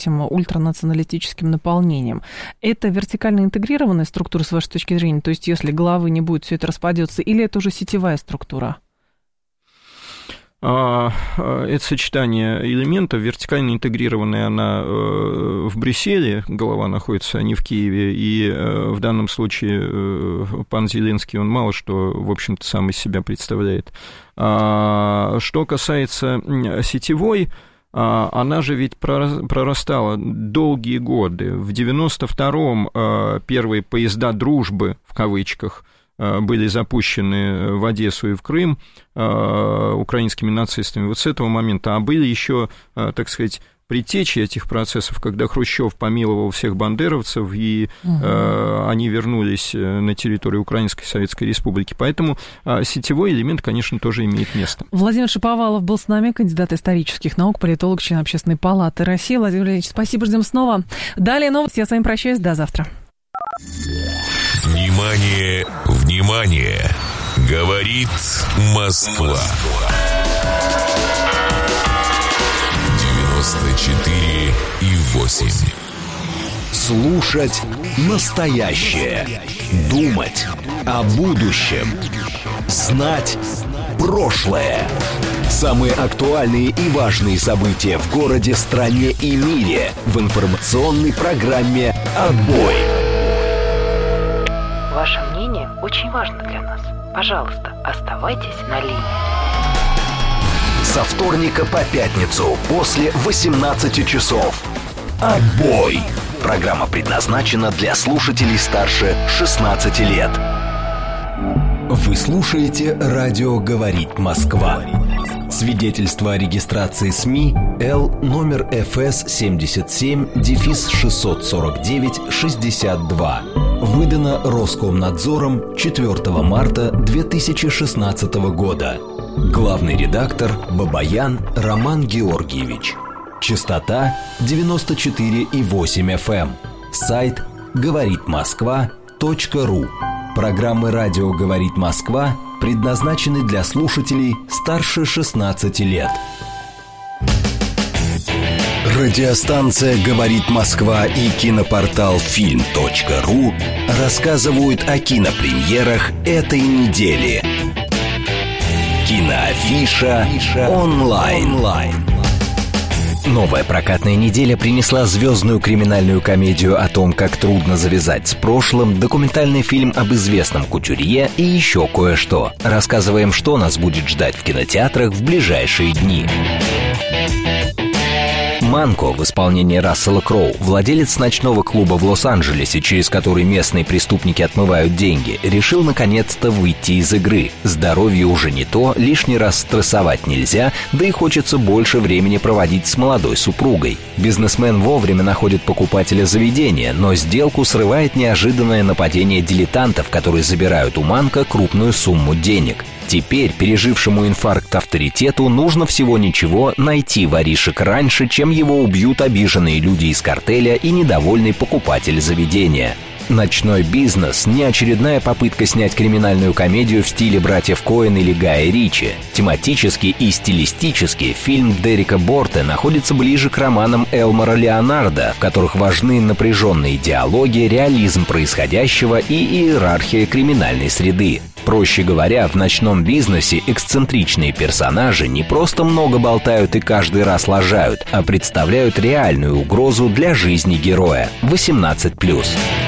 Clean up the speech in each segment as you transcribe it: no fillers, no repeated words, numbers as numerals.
этим ультранационалистическим наполнением. Это вертикально интегрированная структура, с вашей точки зрения? То есть, если главы не будет, все это распадется, или это уже сетевая структура? Это сочетание элементов. Вертикально интегрированная она в Брюсселе, голова находится не в Киеве, и в данном случае пан Зеленский, он мало что, в общем-то, сам из себя представляет. Что касается сетевой, она же ведь прорастала долгие годы. В 92-м первые поезда дружбы, в кавычках, были запущены в Одессу и в Крым украинскими нацистами. Вот с этого момента. А были еще, так сказать, предтечи этих процессов, когда Хрущев помиловал всех бандеровцев, и они вернулись на территорию Украинской Советской Республики. Поэтому сетевой элемент, конечно, тоже имеет место. Владимир Шаповалов был с нами, кандидат исторических наук, политолог, член Общественной палаты России. Владимир Владимирович, спасибо, ждем снова. Далее новости. Я с вами прощаюсь. До завтра. Внимание, внимание! Говорит Москва. 94,8. Слушать настоящее. Думать о будущем. Знать прошлое. Самые актуальные и важные события в городе, стране и мире в информационной программе «Отбой». Ваше мнение очень важно для нас. Пожалуйста, оставайтесь на линии. Со вторника по пятницу после 18 часов. «Отбой». Программа предназначена для слушателей старше 16 лет. Вы слушаете «Радио говорит Москва». Свидетельство о регистрации СМИ Л номер ФС 77-649-62. Выдано Роскомнадзором 4 марта 2016 года. Главный редактор Бабаян Роман Георгиевич. Частота 94,8 FM. Сайт говоритмосква.ру. Программы «Радио говорит Москва» предназначены для слушателей старше 16 лет. Радиостанция «Говорит Москва» и кинопортал film.ru рассказывают о кинопремьерах этой недели. Киноафиша онлайн. Новая прокатная неделя принесла звездную криминальную комедию о том, как трудно завязать с прошлым, документальный фильм об известном кутюрье и еще кое-что. Рассказываем, что нас будет ждать в кинотеатрах в ближайшие дни. Манко в исполнении Рассела Кроу, владелец ночного клуба в Лос-Анджелесе, через который местные преступники отмывают деньги, решил наконец-то выйти из игры. Здоровье уже не то, лишний раз стрессовать нельзя, да и хочется больше времени проводить с молодой супругой. Бизнесмен вовремя находит покупателя заведения, но сделку срывает неожиданное нападение дилетантов, которые забирают у Манко крупную сумму денег. Теперь пережившему инфаркт авторитету нужно всего ничего найти воришек раньше, чем его убьют обиженные люди из картеля и недовольный покупатель заведения. «Ночной бизнес» — не очередная попытка снять криминальную комедию в стиле братьев Коэн или Гая Ричи. Тематически и стилистически фильм Дерека Борте находится ближе к романам Элмора Леонардо, в которых важны напряженные диалоги, реализм происходящего и иерархия криминальной среды. Проще говоря, в «Ночном бизнесе» эксцентричные персонажи не просто много болтают и каждый раз лажают, а представляют реальную угрозу для жизни героя. 18+.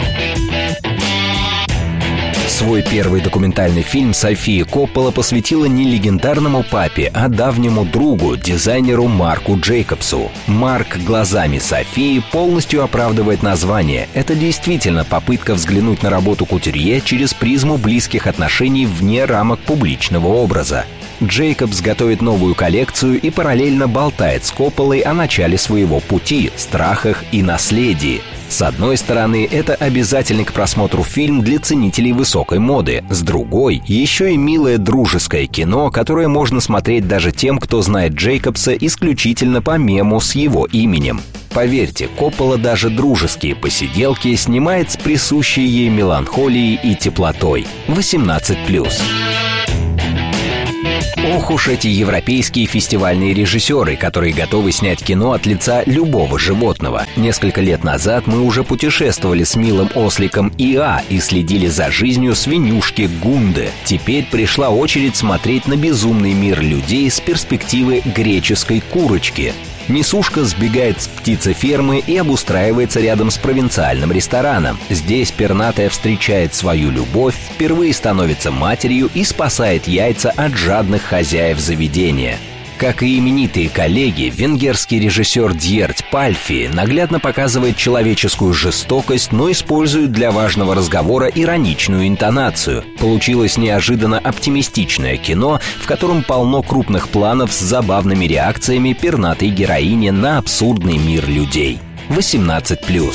Свой первый документальный фильм София Коппола посвятила не легендарному папе, а давнему другу, дизайнеру Марку Джейкобсу. Марк глазами Софии полностью оправдывает название. Это действительно попытка взглянуть на работу кутюрье через призму близких отношений вне рамок публичного образа. Джейкобс готовит новую коллекцию и параллельно болтает с Копполой о начале своего пути, страхах и наследии. С одной стороны, это обязательный к просмотру фильм для ценителей высокой моды. С другой, еще и милое дружеское кино, которое можно смотреть даже тем, кто знает Джейкобса исключительно по мему с его именем. Поверьте, Коппола даже дружеские посиделки снимает с присущей ей меланхолией и теплотой. 18+. Ох уж эти европейские фестивальные режиссеры, которые готовы снять кино от лица любого животного. Несколько лет назад мы уже путешествовали с милым осликом Иа и следили за жизнью свинюшки Гунды. Теперь пришла очередь смотреть на безумный мир людей с перспективы греческой курочки. Несушка сбегает с птицефермы и обустраивается рядом с провинциальным рестораном. Здесь пернатая встречает свою любовь, впервые становится матерью и спасает яйца от жадных хозяев заведения. Как и именитые коллеги, венгерский режиссер Дьерть Пальфи наглядно показывает человеческую жестокость, но использует для важного разговора ироничную интонацию. Получилось неожиданно оптимистичное кино, в котором полно крупных планов с забавными реакциями пернатой героини на абсурдный мир людей. 18+.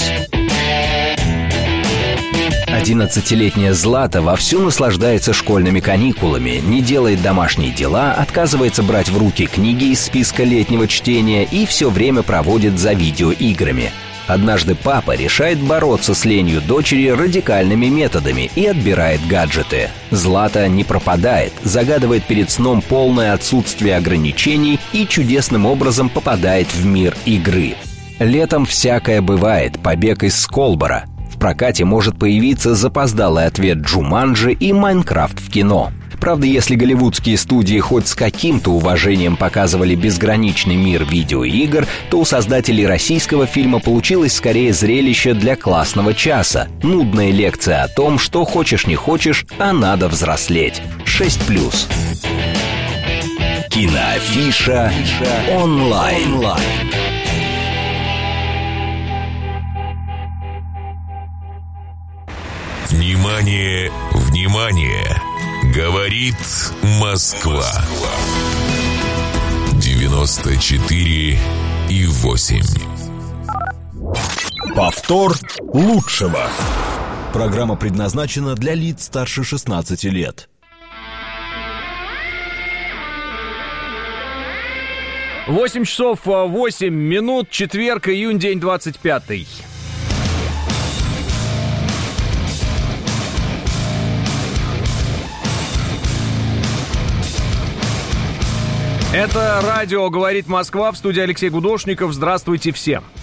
11-летняя Злата вовсю наслаждается школьными каникулами, не делает домашние дела, отказывается брать в руки книги из списка летнего чтения и все время проводит за видеоиграми. Однажды папа решает бороться с ленью дочери радикальными методами и отбирает гаджеты. Злата не пропадает, загадывает перед сном полное отсутствие ограничений и чудесным образом попадает в мир игры. Летом всякое бывает, побег из Сколбора. В прокате может появиться запоздалый ответ «Джуманджи» и «Майнкрафт» в кино. Правда, если голливудские студии хоть с каким-то уважением показывали безграничный мир видеоигр, то у создателей российского фильма получилось скорее зрелище для классного часа. Нудная лекция о том, что хочешь не хочешь, а надо взрослеть. 6+. Киноафиша онлайн. Внимание, внимание! Говорит Москва. 94,8. Повтор лучшего. Программа предназначена для лиц старше 16 лет. 8 часов 8 минут, четверг, июнь, день 25-й. Это радио «Говорит Москва», в студии Алексей Гудошников. Здравствуйте всем.